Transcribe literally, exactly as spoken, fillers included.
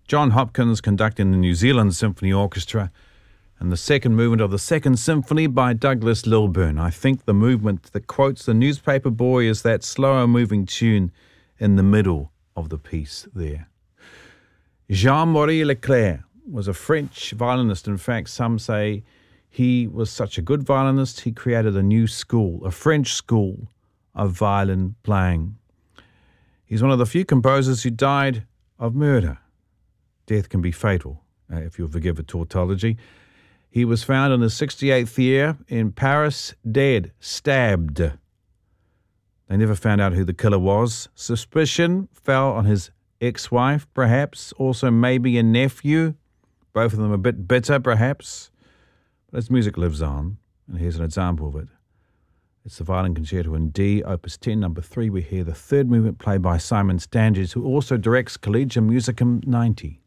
John Hopkins conducting the New Zealand Symphony Orchestra, and the second movement of the Second Symphony by Douglas Lilburn. I think the movement that quotes the newspaper boy is that slower moving tune in the middle of the piece there. Jean-Marie Leclerc was a French violinist. In fact, some say he was such a good violinist, he created a new school, a French school of violin playing. He's one of the few composers who died of murder. Death can be fatal, uh, if you'll forgive a tautology. He was found in his sixty-eighth year in Paris, dead, stabbed. They never found out who the killer was. Suspicion fell on his ex-wife, perhaps, also maybe a nephew. Both of them a bit bitter, perhaps. But his music lives on, and here's an example of it. It's the Violin Concerto in D, Opus ten, number three. We hear the third movement played by Simon Stanges, who also directs Collegium Musicum ninety.